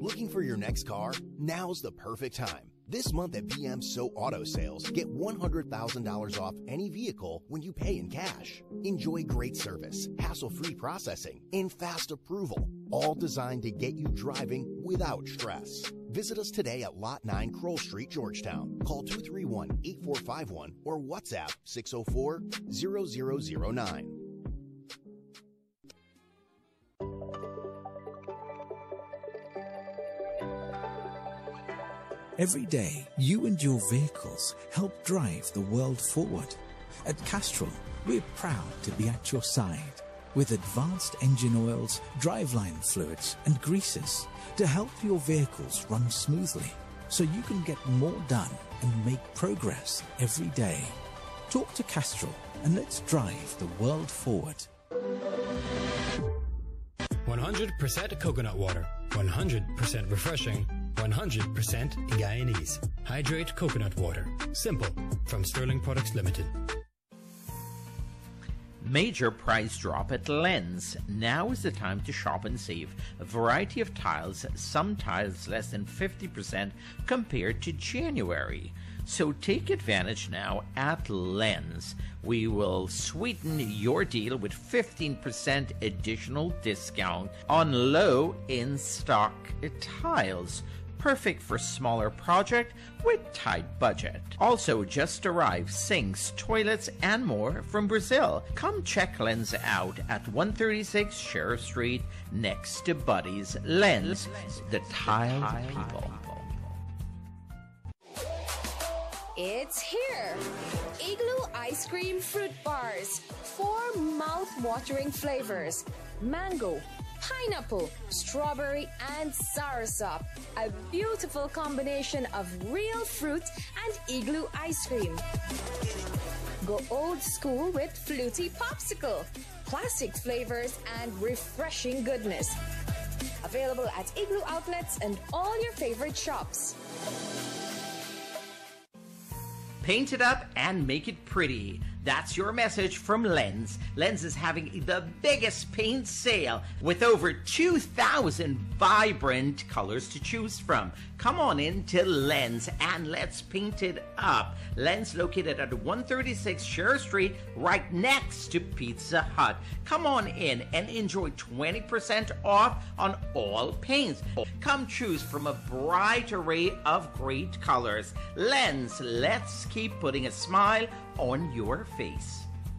Looking for your next car? Now's the perfect time. This month at BM So Auto Sales, get $100,000 off any vehicle when you pay in cash. Enjoy great service, hassle-free processing, and fast approval, all designed to get you driving without stress. Visit us today at Lot 9 Kroll Street, Georgetown. Call 231-8451 or WhatsApp 604-0009. Every day, you and your vehicles help drive the world forward. At Castrol, we're proud to be at your side with advanced engine oils, driveline fluids, and greases to help your vehicles run smoothly so you can get more done and make progress every day. Talk to Castrol and let's drive the world forward. 100% coconut water, 100% refreshing, 100% Guyanese. Hydrate coconut water. Simple. From Sterling Products Limited. Major price drop at Lens. Now is the time to shop and save. A variety of tiles, some tiles less than 50% compared to January. So take advantice now at Lens. We will sweeten your deal with 15% additional discount on low in-stock tiles. Perfect for smaller project with tight budget. Also just arrived sinks, toilets, and more from Brazil. Come check Lens out at 136 Sheriff Street next to Buddy's. Lens, the tile people. It's here! Igloo Ice Cream Fruit Bars. 4 mouth-watering flavors. Mango, pineapple, strawberry, and soursop. A beautiful combination of real fruit and igloo ice cream. Go old school with Fluty Popsicle. Classic flavors and refreshing goodness. Available at Igloo outlets and all your favorite shops. Paint it up and make it pretty. That's your message from Lens. Lens is having the biggest paint sale with over 2,000 vibrant colors to choose from. Come on in to Lens and let's paint it up. Lens located at 136 Sheriff Street right next to Pizza Hut. Come on in and enjoy 20% off on all paints. Come choose from a bright array of great colors. Lens, let's keep putting a smile on your face.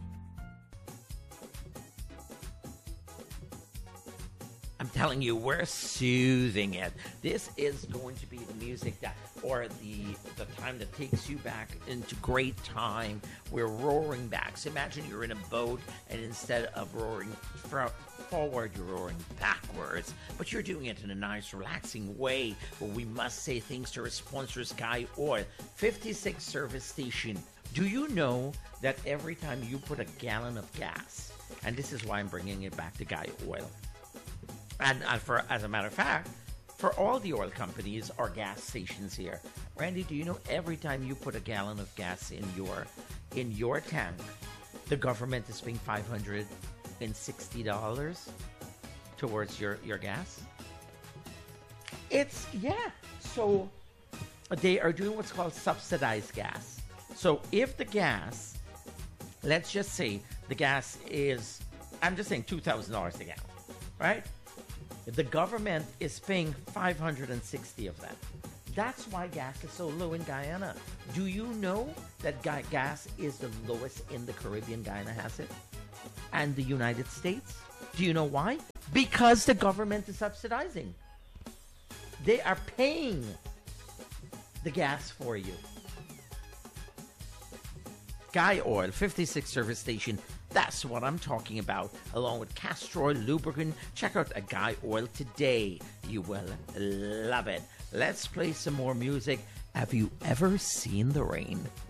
I'm telling you, we're soothing it. This is going to be the music that, or the time that takes you back into great time. We're roaring back. So imagine you're in a boat, and instead of roaring forward, you're roaring backwards. But you're doing it in a nice, relaxing way. But we must say thanks to our sponsors, Guy Oil, 56 service station. Do you know that every time you put a gallon of gas, and this is why I'm bringing it back to Guy Oil, and as a matter of fact, for all the oil companies or gas stations here, Randy, do you know every time you put a gallon of gas in your tank, the government is paying $560 towards your gas? So they are doing what's called subsidized gas. So if the gas, let's just say the gas is, I'm just saying $2,000 a gallon, right? The government is paying $560 of that. That's why gas is so low in Guyana. Do you know that gas is the lowest in the Caribbean? Guyana has it. And the United States. Do you know why? Because the government is subsidizing. They are paying the gas for you. Guy Oil, 56 service station. That's what I'm talking about. Along with Castrol lubricant. Check out a Guy Oil today. You will love it. Let's play some more music. Have you ever seen the rain?